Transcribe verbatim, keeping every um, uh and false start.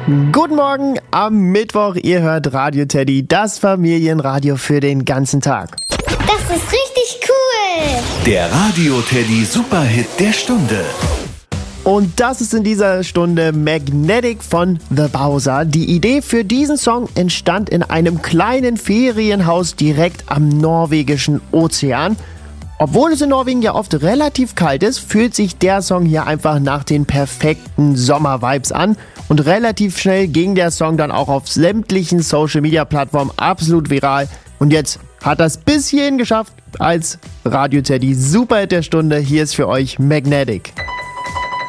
Guten Morgen am Mittwoch, ihr hört Radio Teddy, das Familienradio für den ganzen Tag. Das ist richtig cool. Der Radio Teddy Superhit der Stunde. Und das ist in dieser Stunde Magnetic von The Bowser. Die Idee für diesen Song entstand in einem kleinen Ferienhaus direkt am norwegischen Ozean. Obwohl es in Norwegen ja oft relativ kalt ist, fühlt sich der Song hier einfach nach den perfekten Sommer-Vibes an. Und relativ schnell ging der Song dann auch auf sämtlichen Social-Media-Plattformen absolut viral. Und jetzt hat das bis hierhin geschafft als Radio Teddy Superhit der Stunde. Hier ist für euch Magnetic.